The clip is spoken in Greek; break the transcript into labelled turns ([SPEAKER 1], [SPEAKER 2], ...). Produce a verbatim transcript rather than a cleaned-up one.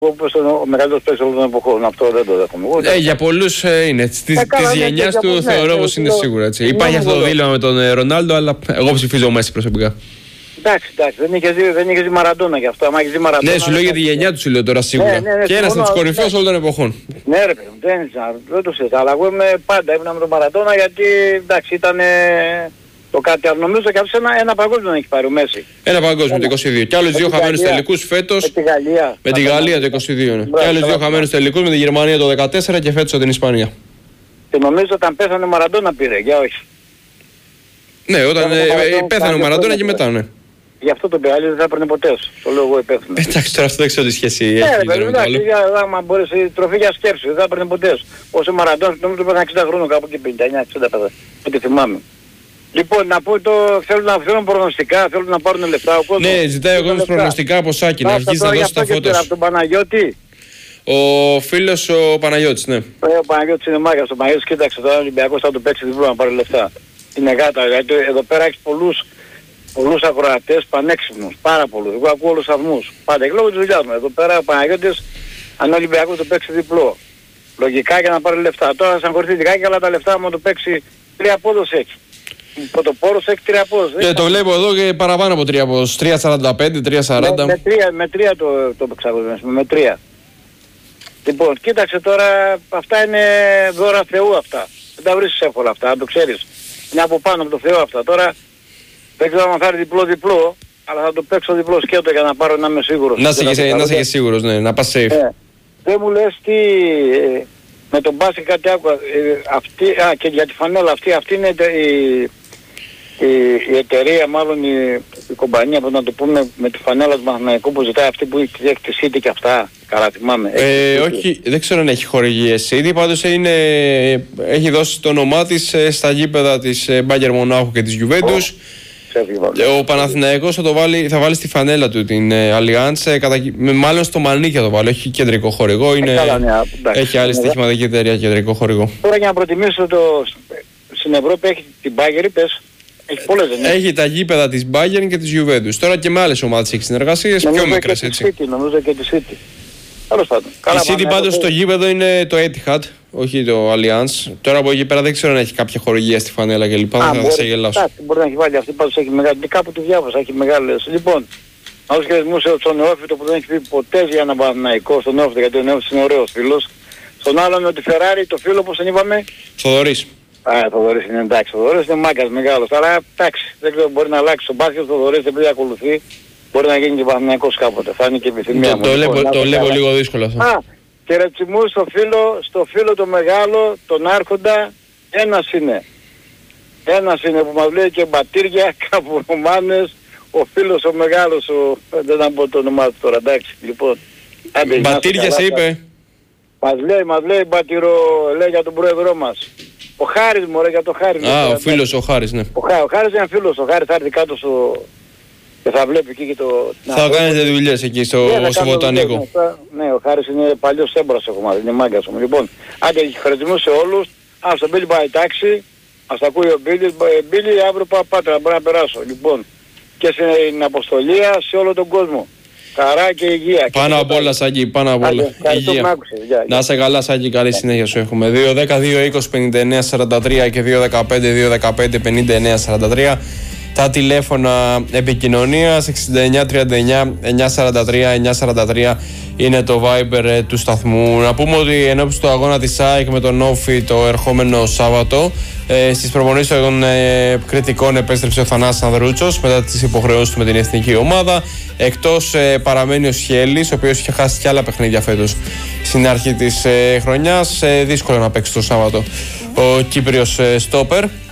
[SPEAKER 1] Όπως ο μεγαλύτερος παίκτης όλων των εποχών. Αυτό δεν το δέχομαι.
[SPEAKER 2] Ε, για πολλούς ε, είναι. Της γενιάς του θεωρώ πως είναι σίγουρα έτσι. Υπάρχει αυτό το δίλημα με τον Ρονάλντο, αλλά εγώ ψηφίζω ο Μέση προσωπικά.
[SPEAKER 1] Εντάξει, εντάξει, δεν είχε δει, δεν είχε δει Μαραντόνα γι' αυτό. Άμα είχε δει Μαραντόνα.
[SPEAKER 2] Ναι, σου λέω για τη γενιά του, σου λέω τώρα σίγουρα.
[SPEAKER 1] Ναι, ναι, ναι,
[SPEAKER 2] και ένας από τους κορυφαίους όλων των εποχών.
[SPEAKER 1] Ναι, ρε παιδί, δεν, δεν το συζητάω. Αλλά εγώ είμαι πάντα ήμουν με τον Μαραντόνα γιατί εντάξει ήταν το κάτι. Νομίζω και αυτό ένα, ένα παγκόσμιο έχει πάρει ο Μέση.
[SPEAKER 2] Ένα παγκόσμιο το είκοσι δύο. Και άλλους δύο χαμένους τελικούς φέτος.
[SPEAKER 1] Με τη Γαλλία.
[SPEAKER 2] Με τη Γαλλία το είκοσι δύο. Ναι. Και άλλους δύο χαμένους τελικούς με τη Γερμανία το δεκατέσσερα και φέτος την Ισπανία.
[SPEAKER 1] Και νομίζω όταν πέθανε ο Μαραντόνα πήρε, για όχι.
[SPEAKER 2] Ναι, όταν ε, πέθανε ο Μαραντόνα και μετά, ναι.
[SPEAKER 1] Γι' αυτό το πειράζει δεν θα έπαιρνε ποτέ σου. Το λέω εγώ υπεύθυνο.
[SPEAKER 2] Εντάξει, τώρα αυτό δεν ξέρω τι σχέση έχει.
[SPEAKER 1] Ναι, βέβαια, εντάξει, άμα μπορείς η τροφή για σκέψη, δεν θα έπαιρνε ποτέ σου. Όσο Μαραντόνα, νομίζω πέθανε εξήντα χρόνων κάπου και πενήντα εννιά εξήντα πέντε. Ό,τι θυμάμαι. Λοιπόν, να πω το θέλουν να θέλουν προγνωστικά, θέλουν να πάρουν λεφτά ο κόσμος.
[SPEAKER 2] Ναι, ζητάει ο κόσμος προγνωστικά από Σάκη, να αρχίσει να δώσει τα φώτος.
[SPEAKER 1] Από τον Παναγιώτη.
[SPEAKER 2] Ο φίλος ο Παναγιώτης, ναι.
[SPEAKER 1] Ε, ο Παναγιώτης είναι μάγας. Ο Παναγιώτης κοίταξε τώρα ο Ολυμπιακός θα του παίξει διπλό να πάρει λεφτά. Είναι γάτα, γιατί εδώ πέρα έχει πολλούς, πολλούς ακροατές πανέξυπνους, πάρα πολλούς. Εγώ ακούω όλους τους σταθμούς. Πάντα και λόγω της δουλειάς μου. Εδώ πέρα ο Παναγιώτης αν ο Ολυμπιακός του παίξει διπλό. Λογικά για να πάρει λεφτά. Τώρα θα συγχωρηθεί λιγάκι, αλλά τα λεφτά μου το παίξει τρία απόδοση έχει. Πρωτοπόρος έχει τρία απόδοση.
[SPEAKER 2] Και το βλέπω εδώ και παραπάνω από τρία απόδοση. τρία σαράντα πέντε, τρία σαράντα.
[SPEAKER 1] Με, με τρία, με τρία το, το παίξαμε, με τρία. Λοιπόν, κοίταξε τώρα, αυτά είναι δώρα Θεού αυτά. Δεν τα βρίσκεις εύκολα αυτά, αν το ξέρεις. Είναι από πάνω από το Θεό αυτά. Τώρα δεν ξέρω αν θα έρθει διπλό-διπλό, αλλά θα το παίξω διπλό σκέτο για να πάρω να είμαι σίγουρος.
[SPEAKER 2] Να είσαι και σίγουρος, ναι, να πας safe.
[SPEAKER 1] Ε, δεν μου λες τι, ε, με τον μπάσκετ κάτι άκουγα. Ε, αυτή, α, και για τη φανέλα αυτή, αυτή είναι η, η, η εταιρεία, μάλλον η, η κομπανία, που να το πούμε, με τη φανέλα του Παναθηναϊκού που ζητάει αυτή που έχει τη City και αυτά. Καλά θυμάμαι.
[SPEAKER 2] Ε, όχι, δεν ξέρω αν έχει χορηγίες. Ήδη πάντως είναι, έχει δώσει το όνομά της στα γήπεδα της Bayern Μονάχου και της Juventus. Oh, ο Παναθηναϊκός θα, το βάλει, θα βάλει στη φανέλα του την Allianz, κατα... μάλλον στο Μανίκι θα το βάλει, όχι κεντρικό χορηγό, είναι...
[SPEAKER 1] καλά, ναι,
[SPEAKER 2] έχει άλλη στοιχηματική εταιρεία κεντρικό χορηγό.
[SPEAKER 1] Τώρα για να προτιμήσω το... στην Ευρώπη έχει την Bayern, είπες. Έχει πολλές, δεν έχει.
[SPEAKER 2] Έχει τα γήπεδα της Bayern και της Juventus. Τώρα και με άλλες ομάδες έχει συνεργασίες, πιο μικρές έτσι.
[SPEAKER 1] City, νομίζω και τη City. Τέλος πάντων.
[SPEAKER 2] Η City πάντως στο γήπεδο είναι το Etihad, όχι το Allianz. Τώρα από εκεί πέρα δεν ξέρω αν έχει κάποια χορηγία στη φανέλα και λοιπά.
[SPEAKER 1] Α,
[SPEAKER 2] θα
[SPEAKER 1] μπορεί,
[SPEAKER 2] σε γελάσω.
[SPEAKER 1] Εντάξει, μπορεί να έχει βάλει αυτή, πάντως έχει μεγάλη. Κάπου τη διάβασα, έχει μεγάλες. Λοιπόν, να δώσω χαιρετισμούς στον Νεόφυτο που δεν έχει πει ποτέ για ένα Παναθηναϊκό, στον Νεόφυτο, γιατί ο Νεόφυτος είναι ωραίος φίλος. Στον άλλον με τη Ferrari, το φίλο όπως τον είπαμε.
[SPEAKER 2] Θοδωρής.
[SPEAKER 1] Α, ο Θοδωρής είναι εντάξει. Ο Θοδωρής είναι μάγκας μεγάλος. Αλλά εντάξει, δεν ξέρω, μπορεί να αλλάξει τον μπάσκετ. Ο Θοδωρής δεν πρέπει να ακολουθεί. Μπορεί να γίνει και Παναθηναϊκός κάποτε. Θα είναι και επιθυμία μου.
[SPEAKER 2] Το, το, το λέω λίγο δύσκολο αυτό.
[SPEAKER 1] Α, χαιρετισμούς στο φίλο, στο φίλο το μεγάλο, τον Άρχοντα. Ένας είναι. Ένας είναι που μας λέει και μπατήρια, κάπου Ρωμάνες. Ο φίλος ο μεγάλος, ο... δεν θα πω το όνομά του τώρα, εντάξει. Λοιπόν, άντε,
[SPEAKER 2] μπατήρια σε είπε.
[SPEAKER 1] Μας λέει, μας λέει μπατήρο, λέει για τον πρόεδρό μας. Ο Χάρης μου, ρε, για το Χάρη.
[SPEAKER 2] Α, ο φίλος ο Χάρης, ναι.
[SPEAKER 1] Ο, Χά, ο Χάρης είναι φίλος, ο Χάρης θα έρθει κάτω στο... και θα βλέπει εκεί και το...
[SPEAKER 2] Θα κάνετε δουλειές εκεί στο,
[SPEAKER 1] ναι,
[SPEAKER 2] στο Βοτανικό.
[SPEAKER 1] Ναι, ο Χάρης είναι παλιός έμπρος έχω μάθει, είναι μάγκας μου. Λοιπόν, άντε χαιρετισμούς σε όλους. Α, στον Μπίλι πάει τάξη. Ας τα ακούει ο Μπίλι. Μπίλι, αύριο πάω Πάτρα, μπορώ να περάσω. Λοιπόν, και στην αποστολία σε όλο τον κόσμο. Χαρά και υγεία.
[SPEAKER 2] Πάνω απ' όλα, Σάκη, πάνω απ' όλα. Υγεία. Να είσαι καλά, Σάκη, καλή συνέχεια σου έχουμε. δύο δέκα δύο είκοσι πενήντα εννέα σαράντα τρία και δύο δεκαπέντε δύο δεκαπέντε πενήντα εννέα σαράντα τρία. Τα τηλέφωνα επικοινωνίας εξήντα εννέα τριάντα εννέα εννιακόσια σαράντα τρία εννιακόσια σαράντα τρία είναι το Viber ε, του σταθμού. Να πούμε ότι ενώπιση του αγώνα της ΑΕΚ με τον Όφη το ερχόμενο Σάββατο ε, στις προπονήσεις των ε, κριτικών επέστρεψε ο Θανάσης Ανδρούτσος μετά τις υποχρεώσεις του με την εθνική ομάδα. Εκτός ε, παραμένει ο Σχέλης, ο οποίος είχε χάσει και άλλα παιχνίδια φέτος στην αρχή της ε, χρονιάς. Ε, δύσκολο να παίξει το Σάββατο ο Κύπριος ε, στόπερ.